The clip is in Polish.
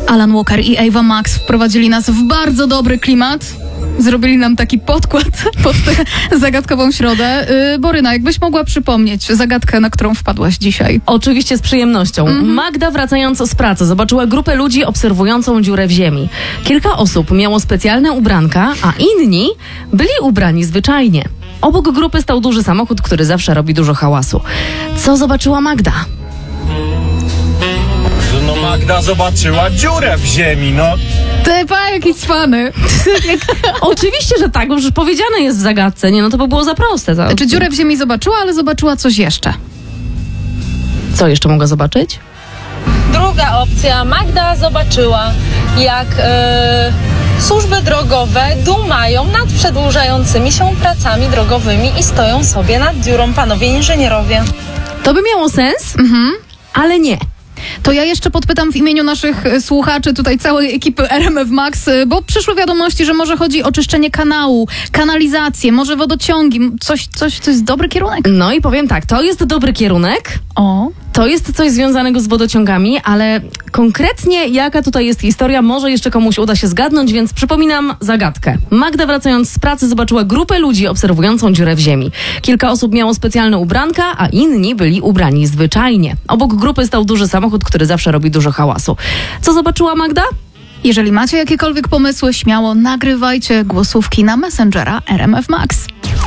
Alan Walker i Ava Max wprowadzili nas w bardzo dobry klimat. Zrobili nam taki podkład pod tę zagadkową środę. Boryna, jakbyś mogła przypomnieć zagadkę, na którą wpadłaś dzisiaj? Oczywiście z przyjemnością. Magda, wracając z pracy, zobaczyła grupę ludzi obserwującą dziurę w ziemi. Kilka osób miało specjalne ubranka, a inni byli ubrani zwyczajnie. Obok grupy stał duży samochód, który zawsze robi dużo hałasu. Co zobaczyła Magda? No Magda zobaczyła dziurę w ziemi, no. Typa, jaki cwany. Oczywiście, że tak, bo już powiedziane jest w zagadce, nie? No to by było za proste. Czy dziurę w ziemi zobaczyła, ale zobaczyła coś jeszcze? Co jeszcze mogła zobaczyć? Druga opcja. Magda zobaczyła, jak służby drogowe dumają nad przedłużającymi się pracami drogowymi i stoją sobie nad dziurą panowie inżynierowie. To by miało sens, ale nie. To ja jeszcze podpytam w imieniu naszych słuchaczy, tutaj całej ekipy RMF Max, bo przyszły wiadomości, że może chodzi o czyszczenie kanału, kanalizację, może wodociągi, coś to jest dobry kierunek? No i powiem tak, to jest dobry kierunek. To jest coś związanego z wodociągami, ale konkretnie jaka tutaj jest historia, może jeszcze komuś uda się zgadnąć, więc przypominam zagadkę. Magda, wracając z pracy, zobaczyła grupę ludzi obserwującą dziurę w ziemi. Kilka osób miało specjalne ubranka, a inni byli ubrani zwyczajnie. Obok grupy stał duży samochód, który zawsze robi dużo hałasu. Co zobaczyła Magda? Jeżeli macie jakiekolwiek pomysły, śmiało nagrywajcie głosówki na Messengera RMF Max.